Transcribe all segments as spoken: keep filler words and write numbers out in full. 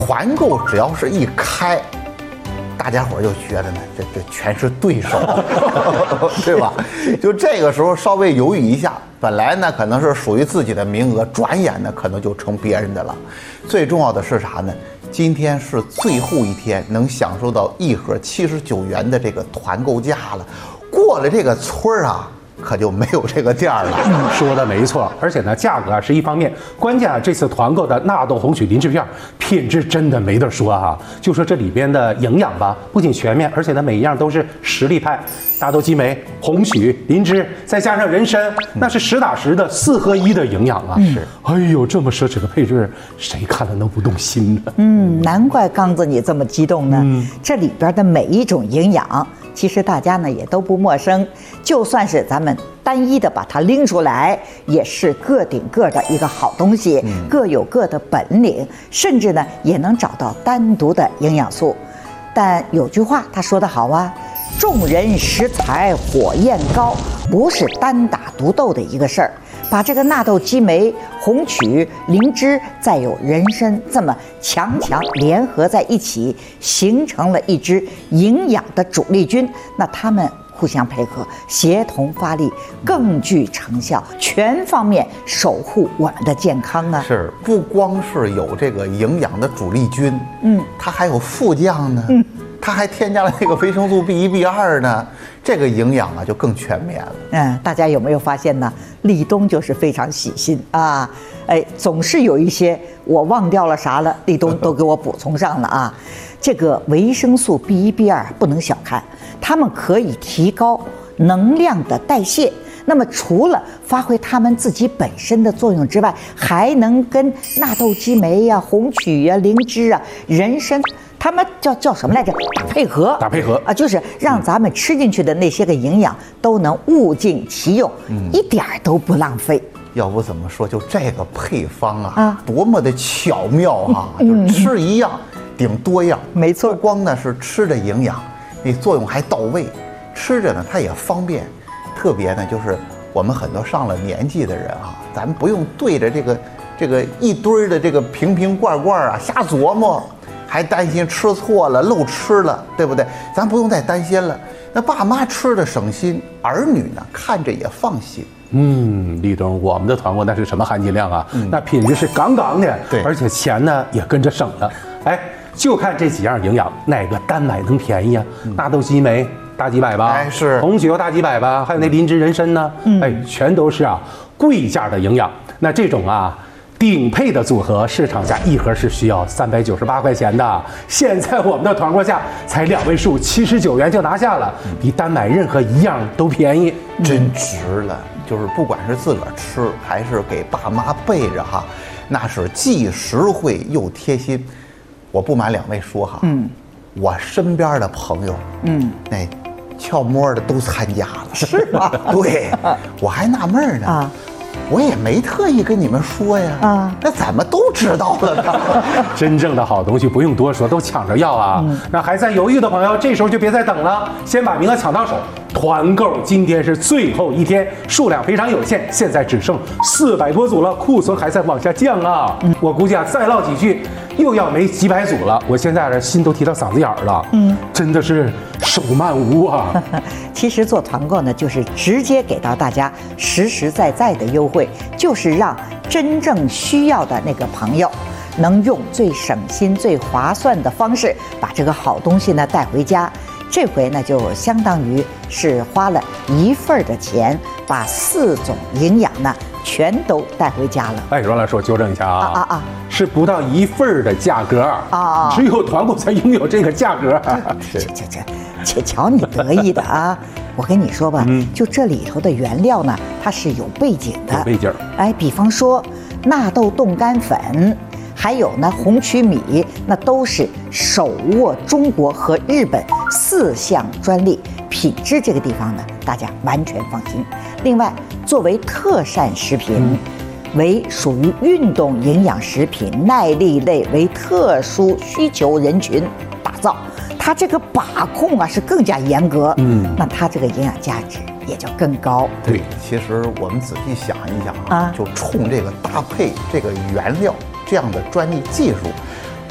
团购只要是一开，大家伙就觉得呢，这这全是对手，对吧？就这个时候稍微犹豫一下，本来呢可能是属于自己的名额，转眼呢可能就成别人的了。最重要的是啥呢？今天是最后一天，能享受到一盒七十九元的这个团购价了。过了这个村儿啊，可就没有这个店了。 嗯，说的没错，而且呢，价格啊是一方面，关键啊这次团购的纳豆红曲灵芝片品质真的没得说啊。就说这里边的营养吧，不仅全面，而且呢每一样都是实力派。大豆激酶、红曲、灵芝，再加上人参，那是实打实的四合一的营养啊！是，哎呦，这么奢侈的配置，谁看了能不动心呢？ 嗯，难怪刚子你这么激动呢。嗯，这里边的每一种营养，其实大家呢也都不陌生，就算是咱们单一的把它拎出来，也是个顶个的一个好东西，嗯、各有各的本领，甚至呢也能找到单独的营养素。但有句话他说得好啊，众人拾柴火焰高，不是单打独斗的一个事儿。把这个纳豆激酶、红曲、灵芝，再有人参这么强强联合在一起，形成了一支营养的主力军。那他们互相配合，协同发力，更具成效，全方面守护我们的健康啊！ 是，不光是有这个营养的主力军，嗯，它还有副将呢，嗯，它还添加了那个维生素 B 一 B 二呢，这个营养啊就更全面了。 嗯，大家有没有发现呢？立冬就是非常喜心啊，哎，总是有一些我忘掉了啥了，立冬都给我补充上了啊。这个维生素 B 一 B 二不能小看，它们可以提高能量的代谢。那么除了发挥它们自己本身的作用之外，还能跟纳豆激酶呀、红曲呀、灵芝啊、人参，它们叫叫什么来着？打配合， 打配合啊，就是让咱们吃进去的那些个营养都能物尽其用，嗯、一点儿都不浪费。 要不怎么说，就这个配方啊，啊多么的巧妙啊！嗯、就吃一样顶多样， 没错。 不光呢是吃的营养，那作用还到位，吃着呢它也方便。特别呢，就是我们很多上了年纪的人啊，咱们不用对着这个这个一堆的这个瓶瓶罐罐啊瞎琢磨，还担心吃错了漏吃了，对不对？咱不用再担心了。那爸妈吃的省心，儿女呢看着也放心。 嗯，立冬我们的团购那是什么含金量啊？嗯、那品质是杠杠的， 对， 而且钱呢也跟着省了。哎，就看这几样营养，哪个单买能便宜啊？嗯、纳豆激酶。大几百吧， 哎是红曲有大几百吧，还有那灵芝人参呢，嗯、哎，全都是啊贵价的营养。那这种啊顶配的组合，市场价一盒是需要三百九十八块钱的，现在我们的团购价才两位数，七十九元就拿下了，比单买任何一样都便宜， 真值了。就是不管是自个儿吃，还是给爸妈备着哈，那是既实惠又贴心。我不瞒两位说哈，嗯，我身边的朋友，嗯，那悄摸的都参加了， 是吗？ 对，我还纳闷呢，啊，我也没特意跟你们说呀，啊，那怎么都知道了呢？ 真正的好东西不用多说，都抢着要啊！嗯、那还在犹豫的朋友，这时候就别再等了，先把名额抢到手。团购今天是最后一天，数量非常有限，现在只剩四百多组了，库存还在往下降啊！嗯、我估计啊，再唠几句又要没几百组了。我现在这心都提到嗓子眼儿了，嗯，真的是手慢无啊。 其实做团购呢，就是直接给到大家实实在在的优惠，就是让真正需要的那个朋友能用最省心、最划算的方式把这个好东西呢带回家。这回呢，就相当于是花了一份的钱，把四种营养呢全都带回家了。 哎，阮老师，我纠正一下啊啊啊啊， 是不到一份的价格啊，只有团购才拥有这个价格。 这这这，且瞧你得意的啊！我跟你说吧，嗯、就这里头的原料呢，它是有背景的， 有背景。 哎，比方说纳豆冻干粉。还有呢，红曲米，那都是手握中国和日本四项专利，品质这个地方呢，大家完全放心。另外，作为特膳食品，嗯、为属于运动营养食品，耐力类为特殊需求人群打造，它这个把控啊是更加严格，嗯，那它这个营养价值也就更高。 对，其实我们仔细想一想啊，就冲这个搭配这个原料。这样的专利技术，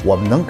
我们能